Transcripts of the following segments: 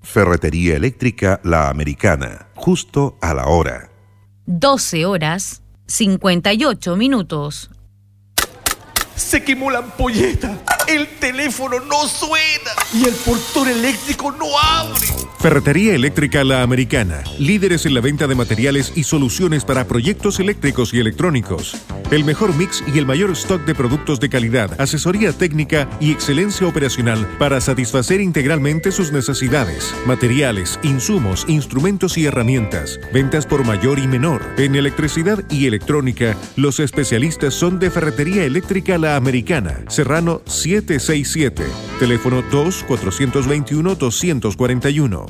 Ferretería Eléctrica La Americana, justo a la hora. 12:58. Se quemó la ampolleta, el teléfono no suena y el portón eléctrico no abre. Ferretería Eléctrica La Americana, líderes en la venta de materiales y soluciones para proyectos eléctricos y electrónicos. El mejor mix y el mayor stock de productos de calidad, asesoría técnica y excelencia operacional para satisfacer integralmente sus necesidades. Materiales, insumos, instrumentos y herramientas. Ventas por mayor y menor. En electricidad y electrónica, los especialistas son de Ferretería Eléctrica La Americana, Serrano 767, teléfono 2-421-241.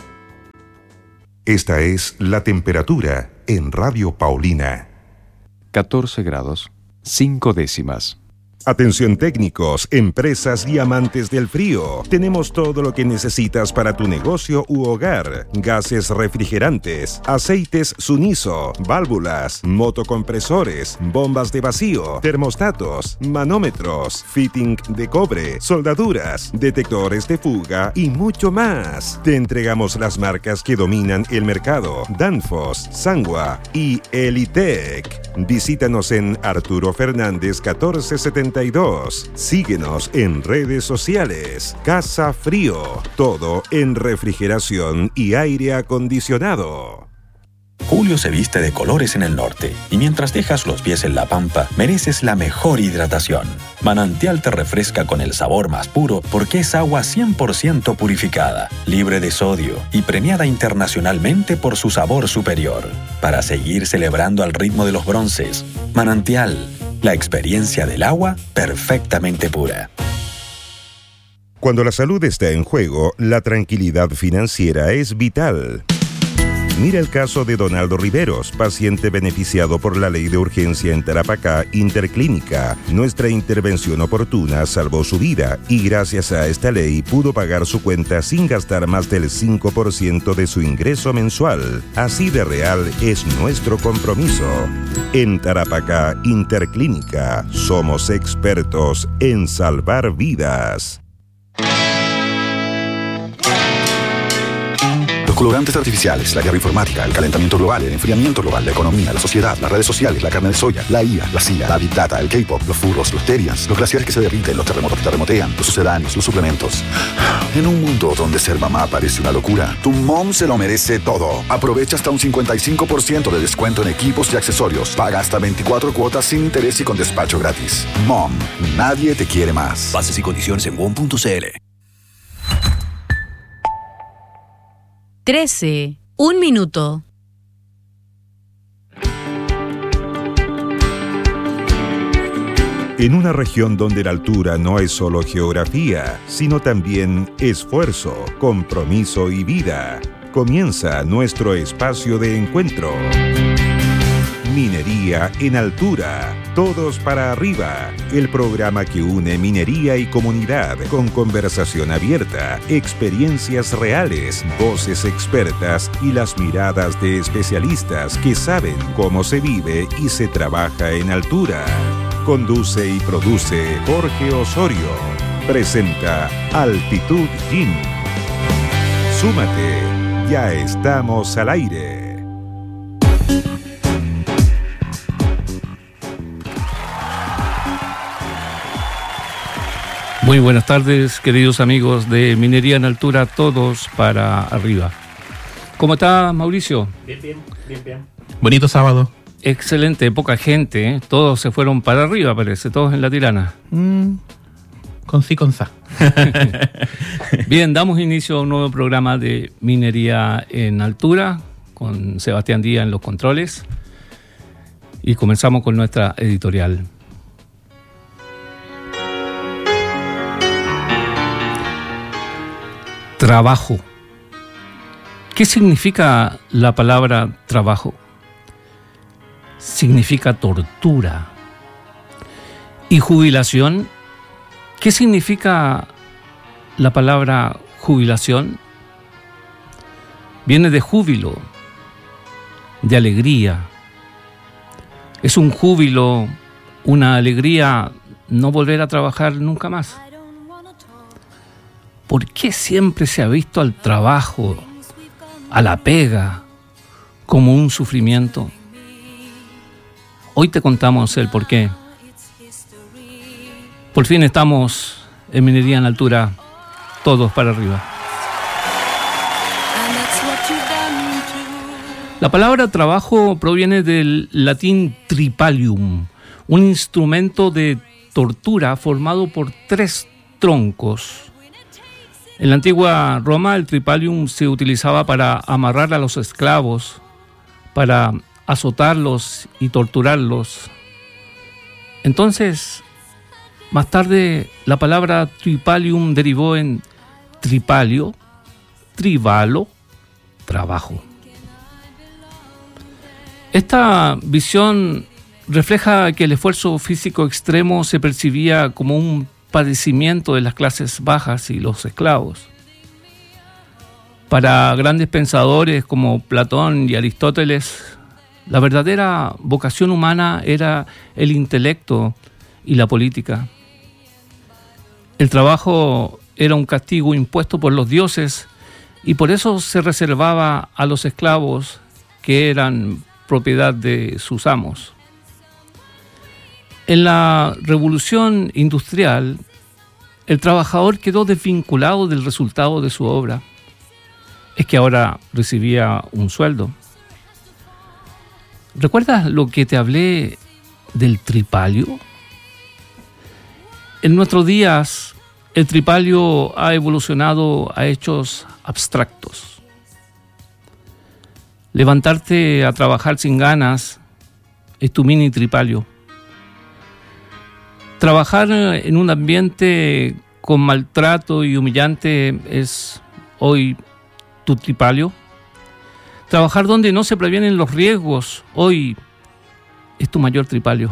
Esta es la temperatura en Radio Paulina. 14 grados, 5 décimas. Atención técnicos, empresas y amantes del frío. Tenemos todo lo que necesitas para tu negocio u hogar. Gases refrigerantes, aceites Suniso, válvulas, motocompresores, bombas de vacío, termostatos, manómetros, fitting de cobre, soldaduras, detectores de fuga y mucho más. Te entregamos las marcas que dominan el mercado: Danfoss, Sangwa y Elitec. Visítanos en Arturo Fernández 1472. Síguenos en redes sociales. Casa Frío, todo en refrigeración y aire acondicionado. Julio se viste de colores en el norte y mientras dejas los pies en la pampa, mereces la mejor hidratación. Manantial te refresca con el sabor más puro porque es agua 100% purificada, libre de sodio y premiada internacionalmente por su sabor superior. Para seguir celebrando al ritmo de los bronces, Manantial, la experiencia del agua perfectamente pura. Cuando la salud está en juego, la tranquilidad financiera es vital. Mira el caso de Donaldo Riveros, paciente beneficiado por la ley de urgencia en Tarapacá Interclínica. Nuestra intervención oportuna salvó su vida y gracias a esta ley pudo pagar su cuenta sin gastar más del 5% de su ingreso mensual. Así de real es nuestro compromiso. En Tarapacá Interclínica somos expertos en salvar vidas. Colorantes artificiales, la guerra informática, el calentamiento global, el enfriamiento global, la economía, la sociedad, las redes sociales, la carne de soya, la IA, la CIA, la Big Data, el K-pop, los furros, los terians, los glaciares que se derriten, los terremotos que terremotean, los sucedáneos, los suplementos. En un mundo donde ser mamá parece una locura, tu mom se lo merece todo. Aprovecha hasta un 55% de descuento en equipos y accesorios. Paga hasta 24 cuotas sin interés y con despacho gratis. Mom, nadie te quiere más. Bases y condiciones en WOM.cl. 13:01. En una región donde la altura no es solo geografía, sino también esfuerzo, compromiso y vida, comienza nuestro espacio de encuentro. Minería en Altura, todos para arriba, el programa que une minería y comunidad con conversación abierta, experiencias reales, voces expertas y las miradas de especialistas que saben cómo se vive y se trabaja en altura. Conduce y produce Jorge Osorio. Presenta Altitud Gym. Súmate, ya estamos al aire. Muy buenas tardes, queridos amigos de Minería en Altura, todos para arriba. ¿Cómo está, Mauricio? Bien. Bonito sábado. Excelente, poca gente, ¿eh? Todos se fueron para arriba, parece, todos en la tirana. Con sí, con sa. Bien, damos inicio a un nuevo programa de Minería en Altura, con Sebastián Díaz en los controles. Y comenzamos con nuestra editorial. Trabajo. ¿Qué significa la palabra trabajo? Significa tortura. ¿Y jubilación? ¿Qué significa la palabra jubilación? Viene de júbilo, de alegría. Es un júbilo, una alegría no volver a trabajar nunca más. ¿por qué siempre se ha visto al trabajo, a la pega, como un sufrimiento? Hoy te contamos el por qué. Por fin estamos en Minería en Altura, todos para arriba. La palabra trabajo proviene del latín tripalium, un instrumento de tortura formado por 3 troncos. En la antigua Roma el tripalium se utilizaba para amarrar a los esclavos, para azotarlos y torturarlos. Entonces, más tarde la palabra tripalium derivó en tripalio, tribalo, trabajo. Esta visión refleja que el esfuerzo físico extremo se percibía como un padecimiento de las clases bajas y los esclavos. Para grandes pensadores como Platón y Aristóteles, la verdadera vocación humana era el intelecto y la política. El trabajo era un castigo impuesto por los dioses y por eso se reservaba a los esclavos que eran propiedad de sus amos. En la revolución industrial, el trabajador quedó desvinculado del resultado de su obra. Es que ahora recibía un sueldo. ¿Recuerdas lo que te hablé del tripalio? En nuestros días, el tripalio ha evolucionado a hechos abstractos. Levantarte a trabajar sin ganas es tu mini tripalio. Trabajar en un ambiente con maltrato y humillante es hoy tu tripalio. Trabajar donde no se previenen los riesgos hoy es tu mayor tripalio.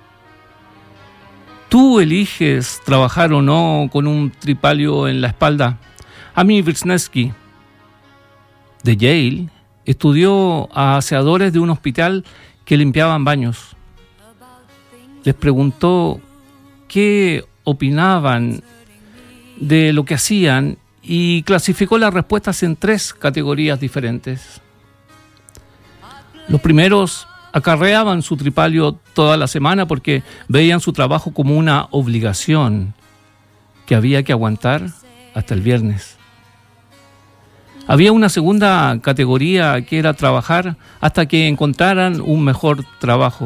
Tú eliges trabajar o no con un tripalio en la espalda. Amy Wrzesniewski, de Yale, estudió a aseadores de un hospital que limpiaban baños. Les preguntó qué opinaban de lo que hacían y clasificó las respuestas en 3 categorías diferentes. Los primeros acarreaban su tripalio toda la semana porque veían su trabajo como una obligación que había que aguantar hasta el viernes. Había una segunda categoría que era trabajar hasta que encontraran un mejor trabajo.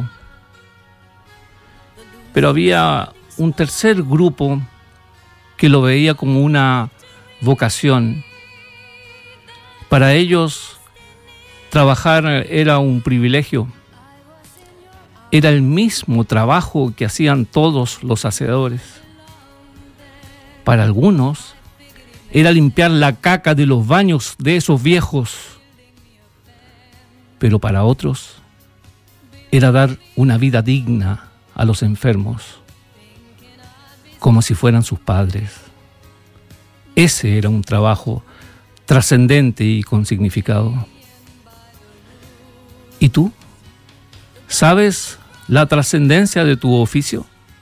Pero había un tercer grupo que lo veía como una vocación. Para ellos, trabajar era un privilegio. Era el mismo trabajo que hacían todos los hacedores. Para algunos, era limpiar la caca de los baños de esos viejos. Pero para otros, era dar una vida digna a los enfermos, como si fueran sus padres. Ese era un trabajo trascendente y con significado. ¿Y tú? ¿Sabes la trascendencia de tu oficio?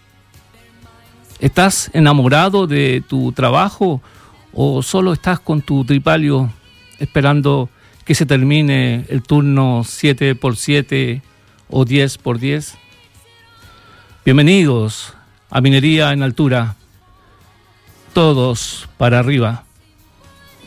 ¿Estás enamorado de tu trabajo o solo estás con tu tripalio esperando que se termine el turno 7x7 o 10x10? Bienvenidos a Minería en Altura. Todos para arriba.